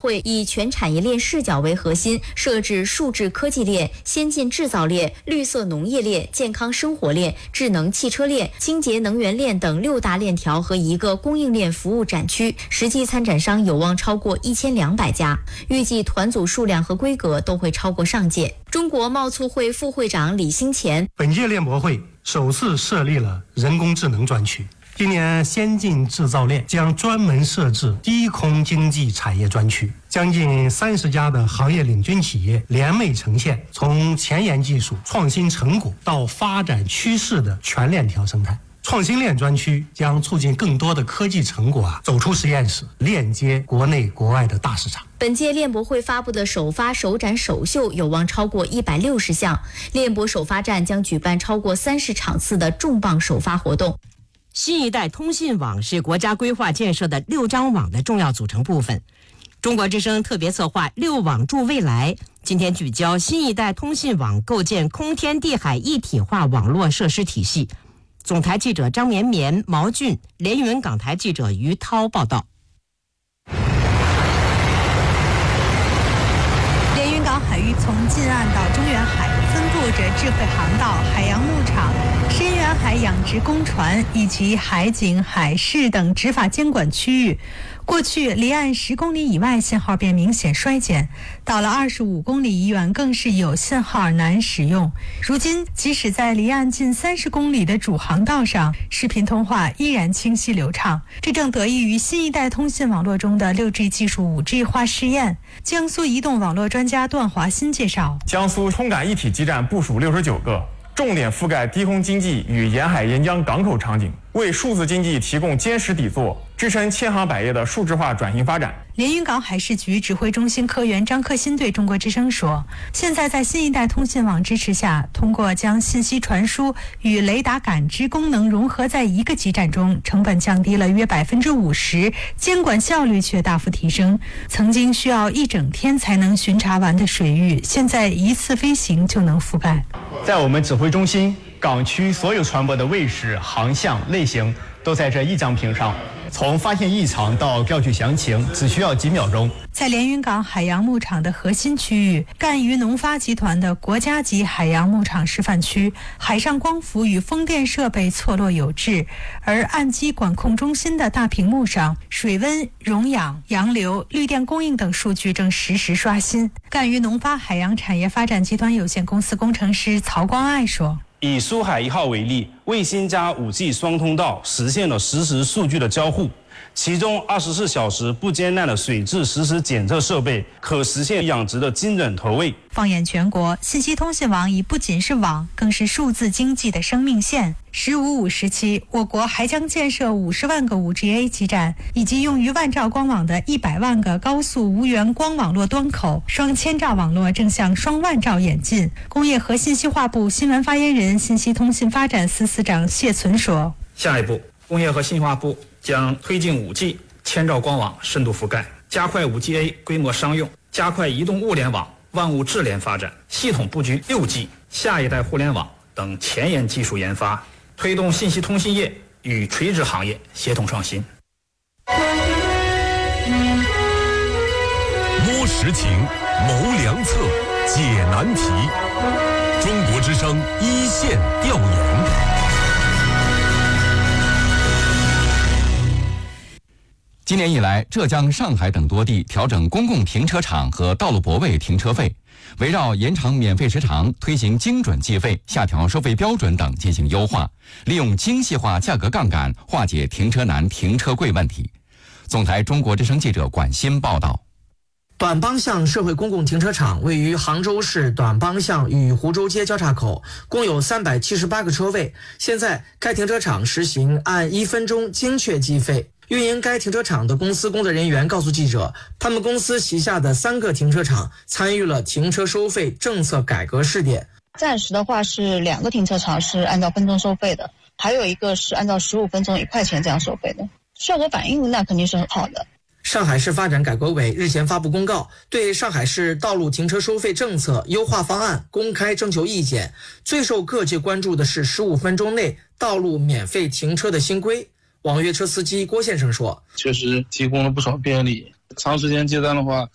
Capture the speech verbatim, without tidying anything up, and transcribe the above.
会以全产业链视角为核心，设置数字科技链、先进制造链、绿色农业链、健康生活链、智能汽车链、清洁能源链等六大链条和一个供应链服务展区，实际参展商有望超过一千两百家，预计团组数量和规格都会超过上届。中国贸促会副会长李兴前， 本届链博会首次设立了人工智能专区。今年先进制造链将专门设置低空经济产业专区，将近三十家的行业领军企业联袂呈现从前沿技术、创新成果到发展趋势的全链条生态。创新链专区将促进更多的科技成果啊走出实验室，链接国内国外的大市场。 本届链博会发布的首发、首展、首秀有望超过一百六十项，链博首发站将举办超过三十场次的重磅首发活动。 新一代通信网是国家规划建设的六张网的重要组成部分。中国之声特别策划六网助未来，今天聚焦新一代通信网构建空天地海一体化网络设施体系。总台记者张绵绵、毛俊，连云港台记者于涛报道。 连云港海域从近岸到中远海分布着智慧航道、海洋牧场、深远海养殖工船以及海警、海事等执法监管区域。过去离岸十公里以外信号便明显衰减，到了二十五公里以远更是有信号难使用。如今即使在离岸近三十公里的主航道上，视频通话依然清晰流畅，这正得益于新一代通信网络中的 六 G 技术 五 G 化试验。江苏移动网络专家段华新介绍， 江苏通感一体基站部署六十九个，重点覆盖低空经济与沿海沿江港口场景，为数字经济提供坚实底座，支撑千行百业的数字化转型发展。 连云港海事局指挥中心科员张克新对中国之声说，现在在新一代通信网支持下，通过将信息传输与雷达感知功能融合在一个基站中，成本降低了约百分之五十，监管效率却大幅提升。曾经需要一整天才能巡查完的水域，现在一次飞行就能覆盖。 在我们指挥中心，港区所有船舶的位置、航向、类型都在这一张屏上，从发现异常到调取详情只需要几秒钟。 在连云港海洋牧场的核心区域，赣榆农发集团的国家级海洋牧场示范区，海上光伏与风电设备错落有致，而岸基管控中心的大屏幕上，水温、溶氧、洋流、绿电供应等数据正实时刷新。赣榆农发海洋产业发展集团有限公司工程师曹光爱说， 以苏海一号为例，卫星加 五 G 双通道实现了实时数据的交互，其中二十四小时不间断的水质实时检测设备，可实现养殖的精准投喂。 放眼全国，信息通信网已不仅是网，更是数字经济的生命线。十五五时期，我国还将建设五十万个 五 G A 基站，以及用于万兆光网的一百万个高速无源光网络端口，双千兆网络正向双万兆演进。工业和信息化部新闻发言人、信息通信发展司司长谢存说， 下一步，工业和信息化部将推进 五 G 千兆光网深度覆盖，加快 五 G A 规模商用，加快移动物联网万物智联发展，系统布局 六 G 下一代互联网等前沿技术研发，推动信息通信业与垂直行业协同创新。 摸实情，谋良策，解难题。中国之声一线调研。 今年以来，浙江、上海等多地调整公共停车场和道路泊位停车费，围绕延长免费时长、推行精准计费、下调收费标准等进行优化，利用精细化价格杠杆化解停车难、停车贵问题。总台中国之声记者管鑫报道。 短帮巷社会公共停车场位于杭州市短帮巷与湖州街交叉口，共有三百七十八个车位。现在该停车场实行按一分钟精确计费。运营该停车场的公司工作人员告诉记者，他们公司旗下的三个停车场参与了停车收费政策改革试点。 暂时的话是两个停车场是按照分钟收费的，还有一个是按照十五分钟一块钱这样收费的，效果反应那肯定是很好的。 上海市发展改革委日前发布公告，对上海市道路停车收费政策优化方案公开征求意见。最受各界关注的是十五分钟内道路免费停车的新规。网约车司机郭先生说， 确实提供了不少便利，长时间接单的话，